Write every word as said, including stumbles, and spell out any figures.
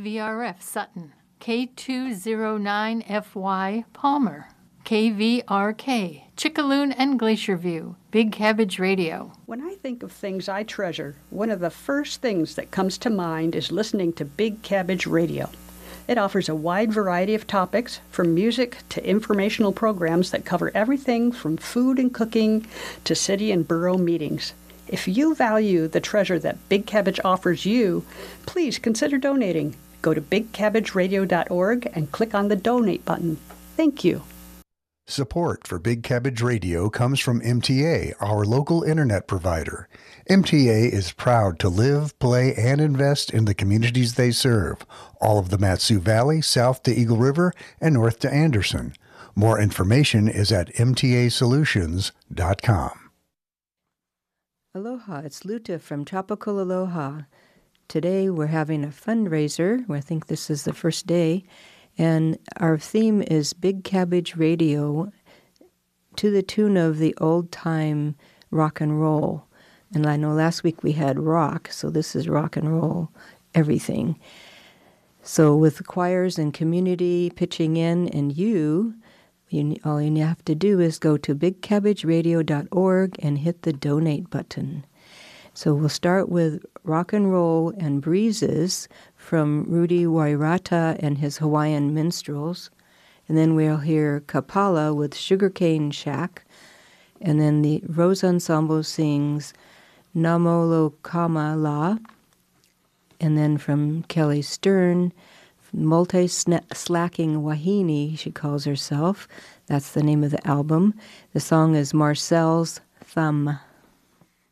V R F Sutton, K two oh nine F Y Palmer, K V R K, Chickaloon and Glacier View, Big Cabbage Radio. When I think of things I treasure, one of the first things that comes to mind is listening to Big Cabbage Radio. It offers a wide variety of topics, from music to informational programs that cover everything from food and cooking to city and borough meetings. If you value the treasure that Big Cabbage offers you, please consider donating. Go to big cabbage radio dot org and click on the donate button. Thank you. Support for Big Cabbage Radio comes from M T A, our local internet provider. M T A is proud to live, play, and invest in the communities they serve, all of the Mat-Su Valley, south to Eagle River, and north to Anderson. More information is at m t a solutions dot com. Aloha, it's Luta from Tropical Aloha. Today we're having a fundraiser. I think this is the first day. And our theme is Big Cabbage Radio to the tune of the old-time rock and roll. And I know last week we had rock, so this is rock and roll, everything. So with the choirs and community pitching in and you, you all you have to do is go to big cabbage radio dot org and hit the donate button. So we'll start with Rock and Roll and Breezes from Rudy Wairata and his Hawaiian Minstrels. And then we'll hear Kapala with Sugarcane Shack. And then the Rose Ensemble sings Namolo Kama La. And then from Kelly Stern, Multi-Slacking Wahine, she calls herself. That's the name of the album. The song is Marcel's Thumb.